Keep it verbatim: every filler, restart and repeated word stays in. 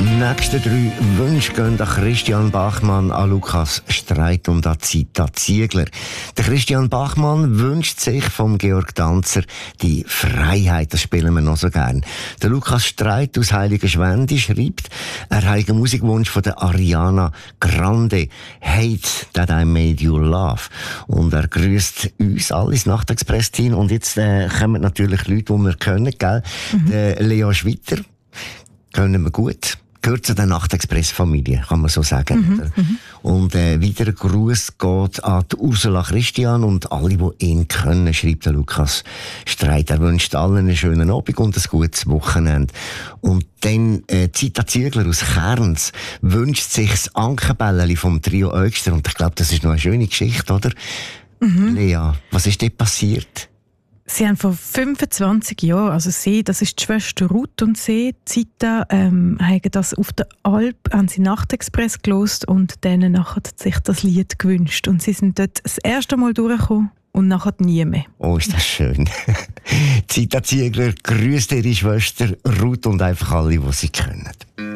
nächsten drei Wünsche gehen an Christian Bachmann, an Lukas Streit und an Zita Ziegler. Der Christian Bachmann wünscht sich vom Georg Danzer die Freiheit, das spielen wir noch so gern. Der Lukas Streit aus Heiligenschwendi schreibt, er hat einen Musikwunsch von der Ariana Grande, Hate That I Made You Love. Und er grüßt uns alle ins Nachtexpress-Team. Und jetzt äh, kommen natürlich Leute, die wir kennen, gell? Mhm. Der Leo Schwitter kennen wir gut. Gehört zu der Nachtexpress-Familie, kann man so sagen. Mhm, mhm. Und äh, wieder ein Gruß geht an die Ursula Christian und alle, die ihn kennen, schreibt der Lukas Streit. Er wünscht allen einen schönen Abend und ein gutes Wochenende. Und dann äh, Zita Ziegler aus Kerns wünscht sich das Ankenbälleli vom Trio Öxter. Und ich glaube, das ist noch eine schöne Geschichte, oder? Mhm. Lea, was ist dort passiert? Sie haben vor fünfundzwanzig Jahren, also sie, das ist die Schwester Ruth und sie, Zita, ähm, haben das auf der Alp, haben sie Nachtexpress gehört und dann nachher sich das Lied gewünscht. Und sie sind dort das erste Mal durchgekommen und nachher nie mehr. Oh, ist das schön. Zita Ziegler grüßt ihre Schwester Ruth und einfach alle, die sie kennen.